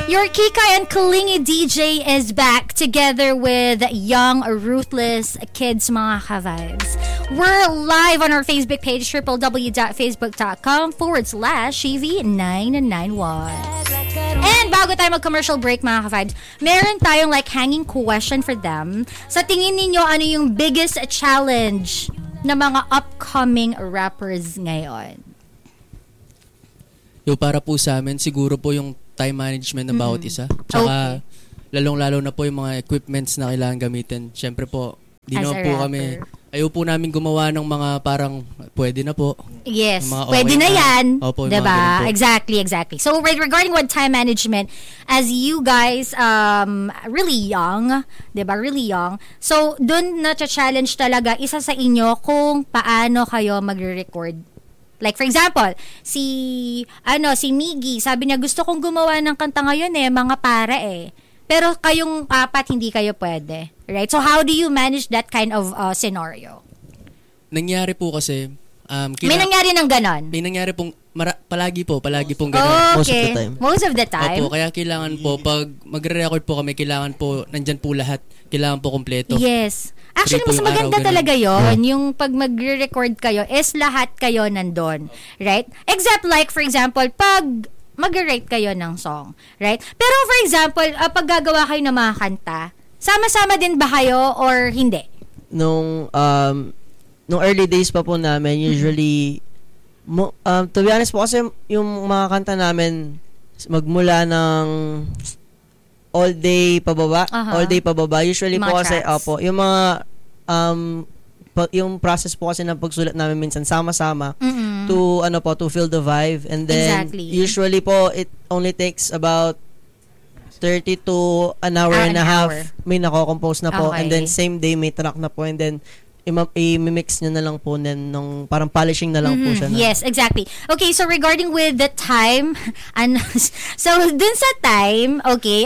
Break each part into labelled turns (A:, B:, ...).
A: Your Kika and Kalingi DJ is back together with young, ruthless kids, mga ka-vibes. We're live on our Facebook page, www.facebook.com/Shivi991. And bago tayo mag-commercial break, mga ka-vibes, meron tayong like hanging question for them. Sa tingin ninyo, ano yung biggest challenge ng mga upcoming rappers ngayon?
B: Yung para po sa amin, siguro po yung time management ng bawat isa. Tsaka, lalong-lalo na po yung mga equipments na kailangan gamitin. Siyempre po, di naman po kami, ayaw po namin gumawa ng mga parang, pwede na po.
A: Yes, pwede na yan.
B: Opo,
A: diba? Exactly. So, regarding with time management, as you guys, really young, diba? Really young. So, dun na-challenge talaga isa sa inyo kung paano kayo magre-record. Like for example, si Miggy, sabi niya gusto kong gumawa ng kanta ngayon mga para Pero kayong apat hindi kayo pwede, right? So how do you manage that kind of scenario?
B: Nangyari po kasi
A: may nangyari ng ganon?
B: May nangyari pong palagi pong ganon.
A: Okay. Most of the time.
B: Opo, kaya kailangan po pag magre-record po kami, kailangan po nandyan po lahat, kailangan po kompleto.
A: Yes. Actually, mas maganda talaga yon. Yung pag magre-record kayo is lahat kayo nandun. Right? Except like, for example, pag mag-write kayo ng song. Right? Pero for example, pag gagawa kayo ng mga kanta, sama-sama din ba kayo or hindi?
C: Nung early days pa po namin, usually, to be honest po kasi yung mga kanta namin, magmula ng all day pababa. Usually
A: mga
C: po kasi,
A: tracks.
C: yung mga, yung process po kasi ng pagsulat namin minsan sama-sama to fill the vibe. And then, usually po, it only takes about 30 to an hour and a half. May nako-compose na po. And then, same day, may track na po. And then, i-mix nyo na lang po nung parang polishing na lang po siya.
A: Yes, exactly. Okay, so regarding with the time, so dun sa time, okay,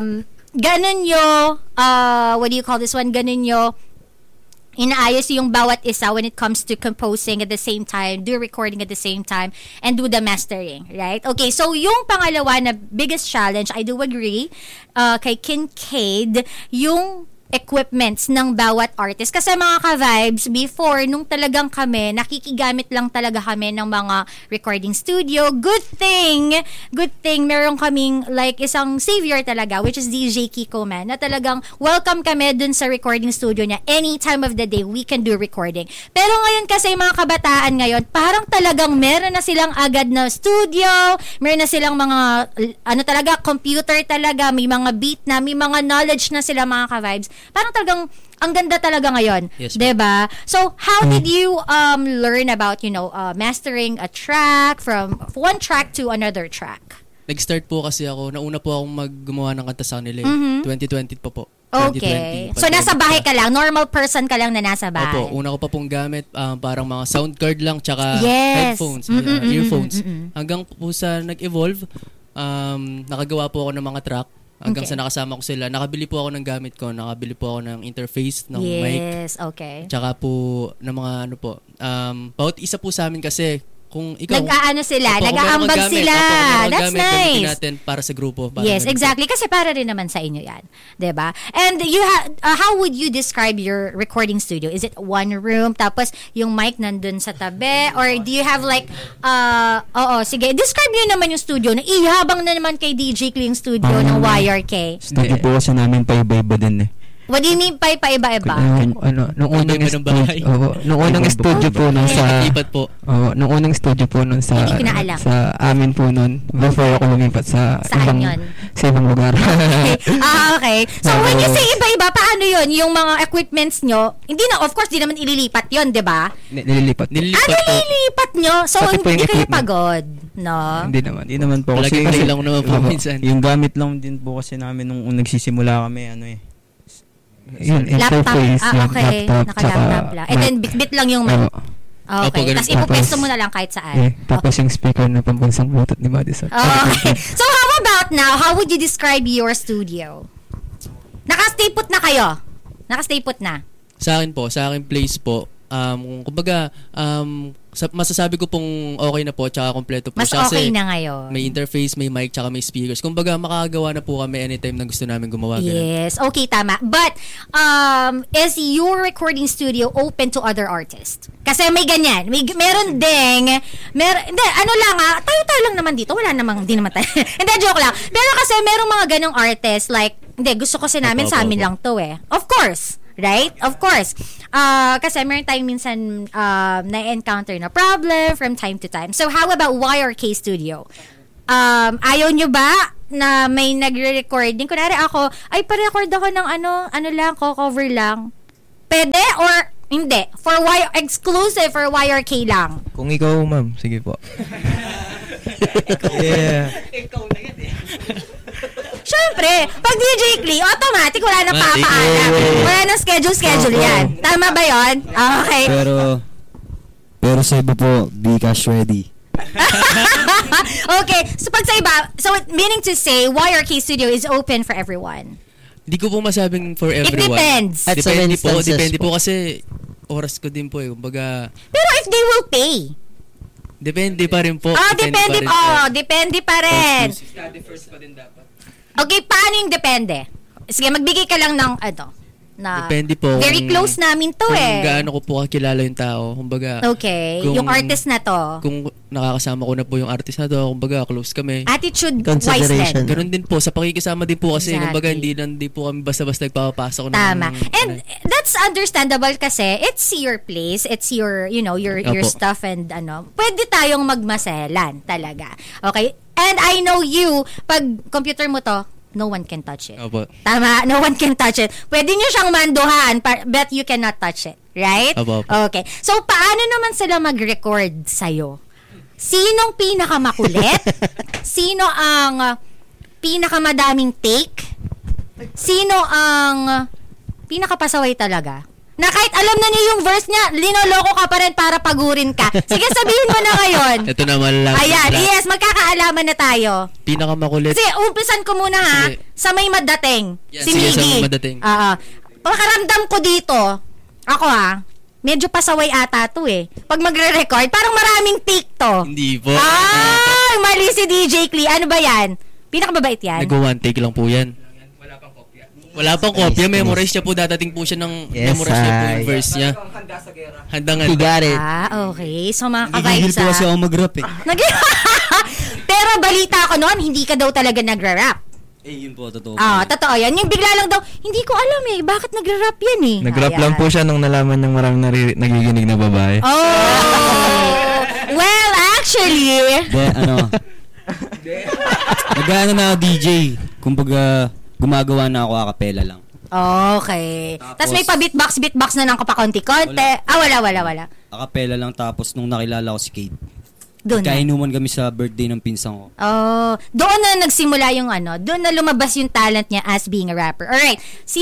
A: ganun nyo, what do you call this one? Ganun nyo, inaayos yung bawat isa when it comes to composing at the same time, do recording at the same time, and do the mastering, right? Okay, so yung pangalawa na biggest challenge, I do agree, kay Kincaid, yung equipments ng bawat artist. Kasi mga ka-vibes, before, nung talagang kami, nakikigamit lang talaga kami ng mga recording studio. Good thing, meron kaming like isang savior talaga, which is DJ Kiko Man, na talagang welcome kami dun sa recording studio niya. Any time of the day, we can do recording. Pero ngayon kasi mga kabataan ngayon, parang talagang meron na silang agad na studio, meron na silang mga, computer talaga, may mga beat na, may mga knowledge na sila mga ka-vibes. Parang talagang ang ganda talaga ngayon,
B: yes,
A: 'di ba? So, how did you learn about, mastering a track from one track to another track?
B: Nag-start po kasi ako, nauna po akong gumawa ng kanta sa kanila. 2020 pa po.
A: Okay. 2020. So, nasa bahay ka lang? Normal person ka lang na nasa bahay?
B: Opo. Una ko pa pong gamit, parang mga sound card lang, tsaka headphones, earphones. Hanggang po sa nag-evolve, nakagawa po ako ng mga track. Hanggang sa nakasama ko sila. Nakabili po ako ng gamit ko. Nakabili po ako ng interface, ng mic.
A: Yes, okay.
B: Tsaka po, ng mga bawat isa po sa amin kasi, kung ikaw...
A: Nag-aambag sila. That's nice.
B: Natin para sa grupo. Para
A: yes, exactly. Kasi para rin naman sa inyo yan. Diba? And how would you describe your recording studio? Is it one room, tapos yung mic nandun sa tabi? Or do you have like, sige, describe nyo naman yung studio na ihabang na naman kay DJ Kling studio ng YRK.
D: Studio po kasi namin pa iba-iba din
A: What do you mean pa iba-iba?
D: Nung unang studio po nun sa nung unang studio po nun sa amin po nun before ako lumipat sa ibang lugar.
A: Okay. So when you say iba-iba, paano yun? Yung mga equipments nyo, hindi na, of course, di naman ililipat yun, di ba?
D: Nililipat
A: nyo? So hindi kayo pagod, no?
D: Hindi naman po.
B: Kasi lang naman po minsan.
D: Yung gamit lang din po kasi namin nung nagsisimula kami,
A: laptop. Okay.
D: Laptop,
A: Naka-laptop lang. And then bit lang yung mic. Okay. Tapos ipupesto mo na lang kahit saan.
D: Tapos yung speaker na pambansang Bluetooth ni Madison.
A: Okay. So how about now? How would you describe your studio? Naka-stay put na kayo? Naka-stay put na?
B: Sa akin place po, kumbaga, masasabi ko pong okay na po tsaka kompleto po.
A: Mas okay na ngayon.
B: May interface, may mic, tsaka may speakers. Kumbaga, makakagawa na po kami anytime na gusto namin gumawa.
A: Yes, okay, tama. But, is your recording studio open to other artists? Kasi may ganyan. Meron ding, hindi, ano lang tayo lang naman dito. Wala namang, hindi naman tayo. Hindi, joke lang. Pero kasi merong mga ganong artists, like, hindi, gusto kasi namin sa amin lang to eh. Of course. Right? Of course. Kasi meron tayong minsan na-encounter na problem from time to time. So, how about YRK Studio? Ayaw nyo ba na may nagre-recording? Kunwari ako, ay, pa-record ako ng ano lang, cover lang. Pwede or hindi? Exclusive for YRK lang?
E: Kung ikaw, ma'am, sige po. Yeah.
C: Ikaw na yan eh.
A: Siyempre, pag DJ Klee, automatic, wala nang papaalam. Wala nang schedule yan. Tama ba yon? Okay.
E: Pero sa iba po, di cash ready.
A: Okay, so pag sa iba, so meaning to say, YRK Studio is open for everyone?
B: Hindi ko po masabing for everyone.
A: It depends.
B: Depende po kasi oras ko din po eh. Kumbaga,
A: pero if they will pay?
B: Depende pa rin po.
A: Depende pa rin.
B: Study first pa din dapat.
A: Okay, paano yung depende? Sige, magbigay ka lang ng na
B: depende po.
A: Very close namin to
B: kung gaano ko po kakilala yung tao. Kumbaga,
A: okay, yung artist na to.
B: Kung nakakasama ko na po yung artist na to, kumbaga, close kami.
A: Attitude-wise din.
B: Ganun din po. Sa pakikisama din po kasi, kumbaga, hindi po kami basta-basta nagpapapasok.
A: Tama. And that's understandable kasi it's your place, it's your, your stuff and pwede tayong magmaselan talaga. Okay? And I know you, pag computer mo to, no one can touch it.
B: Opo.
A: Tama, no one can touch it. Pwede nyo siyang manduhan, but you cannot touch it. Right?
B: Opo.
A: Okay. So, paano naman sila mag-record sa'yo? Sinong pinakamakulit? Sino ang pinakamadaming take? Sino ang pinakapasaway talaga? Na kahit alam na niya yung verse niya, linoloko ka pa rin para pagurin ka. Sige, sabihin mo na ngayon.
B: Ito naman lang.
A: Ayan, yes, magkakaalaman na tayo.
B: Pinakamakulit.
A: Sige, umpisan ko muna sige. Sa may madating.
B: Yes.
A: Si Miggy.
B: Sa may madating.
A: Pakaramdam ko dito, ako medyo pasaway ata to eh. Pag magre-record, parang maraming take to.
B: Hindi po.
A: Mali si DJ Klee. Ano ba yan? Pinakamabait yan?
B: Nag-one take lang po yan. Wala pang kopya. Memorize niya po. Dadating po siya ng memorize niya po yung verse niya. Handang
C: He got it.
A: Okay. So mga ka-vibes
E: Nagigil po kasi ako mag-rap eh.
A: Pero balita ko noon, hindi ka daw talaga nagra-rap.
E: Yun po, totoo.
A: Totoo yan. Yung bigla lang daw, hindi ko alam eh. Bakit nagra-rap yan eh?
E: Nag-rap lang po siya nung nalaman ng maraming nagiginig na babae.
A: Well, actually.
E: Nag-ano na ako DJ. Kumbaga, gumagawa na ako a cappella lang.
A: Okay. Tapos may pa-beatbox na ng kapakonti-konti. Wala.
E: A cappella lang, tapos nung nakilala ko si Kate.
A: Doon
E: kainuman kami sa birthday ng pinsang ko.
A: Doon na nagsimula yung doon na lumabas yung talent niya as being a rapper. Alright.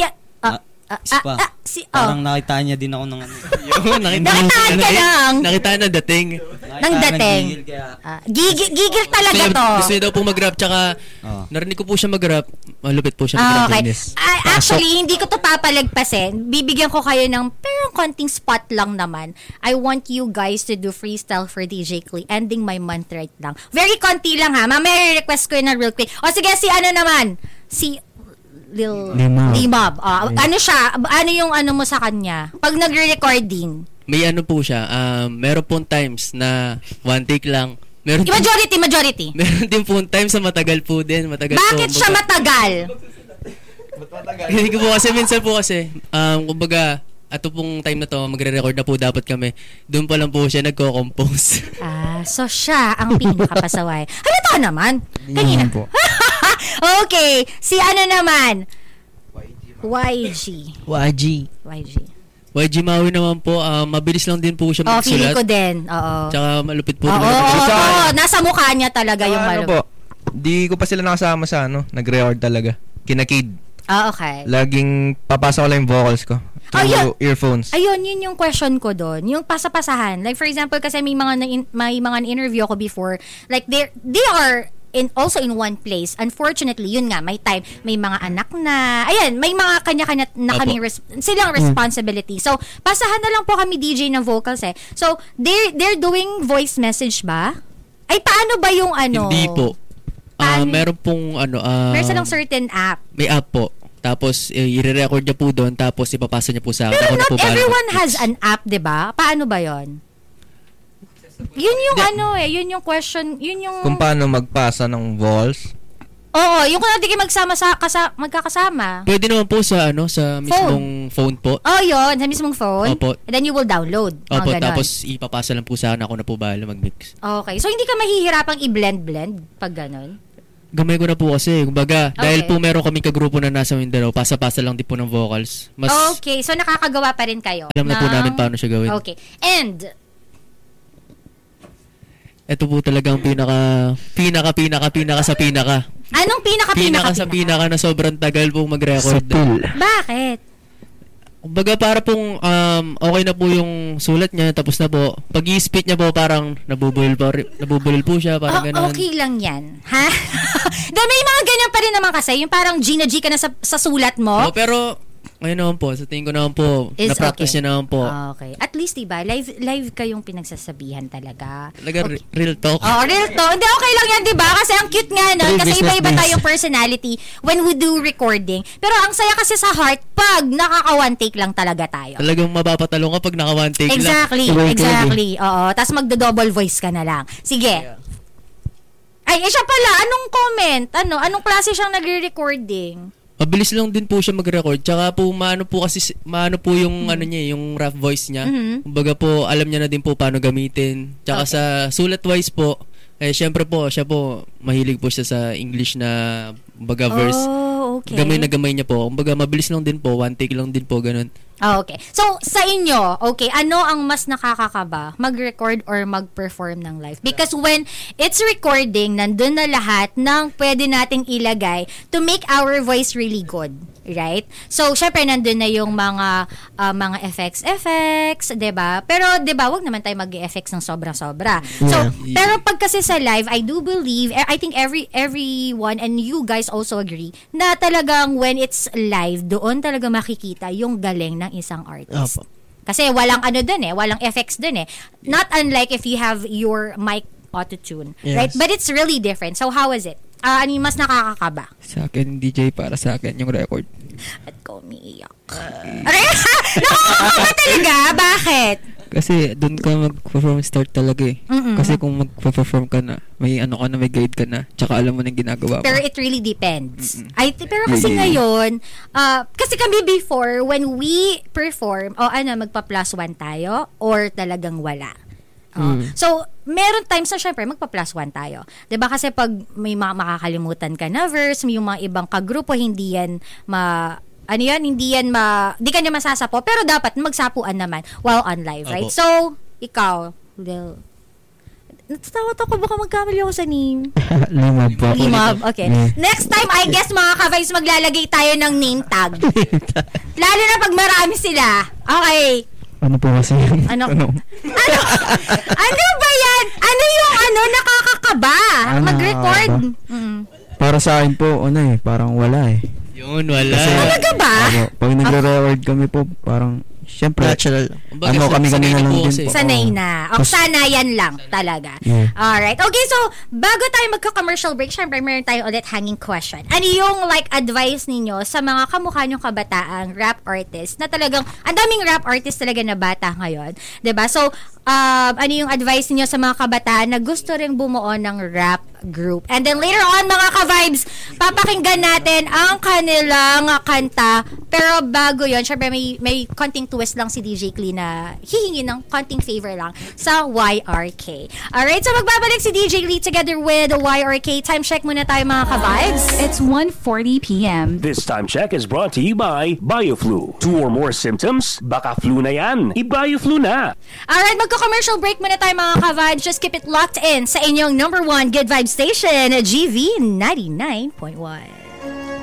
E: Parang nakita niya din ako ng
A: nakitaan ka lang.
B: Nakitaan na dating.
A: Nang dating. Gigil talaga to.
B: Gusto niya daw po mag-rap, tsaka narinig ko po siya mag-rap. Malupit po siya mag-rap.
A: Okay. Actually, hindi ko to papalagpasin. Bibigyan ko kayo ng pero konting spot lang naman. I want you guys to do freestyle for DJ Klee. Ending my month right lang. Very konti lang ha. Mamaya request ko yun na real quick. O sige, si naman? Si Limab. Ano siya? Ano yung mo sa kanya? Pag nagre-recording?
B: May po siya. Meron pong times na one take lang.
A: Majority.
B: Meron din pong times na matagal po din.
A: Bakit siya matagal?
B: Hindi ko po kasi, minsan po kasi, kumbaga, ato pong time na to, magre-record na po dapat kami. Doon pa lang po siya nagko-compose.
A: So siya ang pinakapasaway. Halata naman. Kanina. Okay. Si naman? YG
B: Maui naman po. Mabilis lang din po siya magsulat.
A: Feeling ko din. Oo.
B: Tsaka malupit po.
A: Nasa mukha niya talaga yung malupit.
E: Di ko pa sila nakasama sa nag-record talaga. Kina-Kid.
A: Okay.
E: Laging papasa ko lang yung vocals ko through earphones.
A: Ayun, yun yung question ko doon. Yung pasapasahan. Like for example, kasi may mga interview ko before. Like they are also in one place. Unfortunately, yun nga, may time, may mga anak na, ayan, may mga kanya-kanya na kaming silang responsibility. So, pasahan na lang po kami DJ ng vocals eh. So, they're doing voice message ba? Ay, paano ba yung ano?
B: Hindi po. Meron pong
A: meron silang certain app.
B: May app po. Tapos, i-record niya po doon, tapos ipapasa niya po sa akin.
A: Pero not everyone has an app, diba? Paano ba yon? Yun yung yun yung question, yun yung...
F: Kung paano magpasa ng voice?
A: Oo, yung kung natin magkakasama.
B: Pwede naman po sa sa mismong phone po.
A: Oh, yun, sa mismong phone.
B: Opo.
A: And then you will download.
B: Opo, tapos ipapasa lang po sa akin, ako na po bahala mag-mix.
A: Okay, so hindi ka mahihirapang i-blend pag ganon?
B: Gamay ko na po kasi. Kumbaga, dahil po meron kaming kagrupo na nasa Mindanao, pasa-pasa lang din po ng vocals.
A: Okay, so nakakagawa pa rin kayo.
B: Alam na po namin paano siya gawin.
A: Okay, and...
B: Ito po talagang pinaka sa pinaka.
A: Anong pinaka
B: sa pinaka na sobrang tagal pong mag-record.
A: Bakit?
B: Kumbaga para pong okay na po yung sulat niya, tapos na po. Pag i-spit niya po parang nabubulil po siya, parang ganun.
A: Okay lang yan. Ha? May mga ganyan pa rin naman kasi, yung parang G ka na sa sulat mo.
B: Pero ngayon naman po, sa tingin ko naman po, na-practice niya naman po.
A: Okay. At least, diba, live kayong pinagsasabihan talaga.
B: Talaga real talk.
A: Real talk. Hindi, okay lang yan, diba? Kasi ang cute nga nun. Kasi iba-iba tayong personality when we do recording. Pero ang saya kasi sa heart, pag naka-one take lang talaga tayo.
B: Talagang mapapatalong ka pag naka-one take
A: Exactly. Oo. Tapos magdo-double voice ka na lang. Sige. Ay, siya pala. Anong comment? Anong klase siyang nagre-recording?
B: Mabilis lang din po siya mag-record. Tsaka po, maano po yung yung rap voice niya. Kumbaga po, alam niya na din po paano gamitin. Tsaka sa sulat-wise po, syempre po, siya po, mahilig po siya sa English na, kumbaga, verse.
A: Okay.
B: Gamay na gamay niya po. Kumbaga, mabilis lang din po. One take lang din po, ganun.
A: Okay. So, sa inyo, ano ang mas nakakakaba? Mag-record or mag-perform ng live? Because when it's recording, nandun na lahat ng pwede nating ilagay to make our voice really good. Right? So, syempre, nandun na yung mga effects, diba? Pero, diba, wag naman tayo mag-effects ng sobra-sobra. So, pero pag kasi sa live, I do believe, I think everyone, and you guys also agree, na talagang when it's live, doon talaga makikita yung galing ng isang artist. Kasi walang walang effects dun eh. Not unlike if you have your mic auto-tune, right? But it's really different. So, how is it? Ano yung mas nakakakaba?
D: Sa akin, DJ, para sa akin yung record.
A: At ko umiiyak. Nakakakaba talaga? Bakit?
D: Kasi doon ka mag-perform start talaga eh. Kasi kung mag-perform ka na, may may guide ka na, tsaka alam mo na yung ginagawa mo.
A: Pero it really depends. Pero kasi ngayon, kasi kami before, when we perform, magpa-plus one tayo, or talagang wala. So, meron times na syempre magpa-plus one tayo. 'Di ba? Kasi pag may makakalimutan ka na verse, may yung mga ibang kagrupo, hindi yan hindi ka niya masasapo, pero dapat magsapuan naman while on live, right? So, ikaw, natatakot ako, baka magkamali ako sa name. Limab. Okay. Next time, I guess mga ka-vibes, maglalagay tayo ng name tag. Lalo na pag marami sila. Okay.
D: Ano po kasi yun?
A: Ano ba yan? Ano yung nakakakaba? Mag-record?
D: Para sa akin po, parang wala eh.
B: Yun, wala.
A: Talaga ba?
D: Pag nagre-record kami po, parang syempre,
C: natural.
D: Kami kanina lang din po.
A: Sanay na. Sanayan lang talaga.
D: Yeah.
A: Alright. Okay, so, bago tayo magka-commercial break, syempre, meron tayo ulit hanging question. Ano yung, advice ninyo sa mga kamukha nyong kabataang rap artist na talagang, ang daming rap artist talaga na bata ngayon. 'Di ba? So, ano yung advice niyo sa mga kabataan na gusto ring bumuo ng rap group? And then later on, mga ka-vibes, papakinggan natin ang kanilang kanta. Pero bago yon, syempre may konting twist lang si DJ Clee na hihingi ng konting favor lang sa YRK. Alright, so magbabalik si DJ Clee together with YRK. Time check muna tayo, mga ka-vibes.
G: It's 1:40 p.m.
H: This time check is brought to you by BioFlu. 2 or more symptoms? Baka flu na yan. I-BioFlu na.
A: Alright, magko-commercial break muna tayo, mga ka-vibes. Just keep it locked in sa inyong number 1 good vibe station, GV 99.1.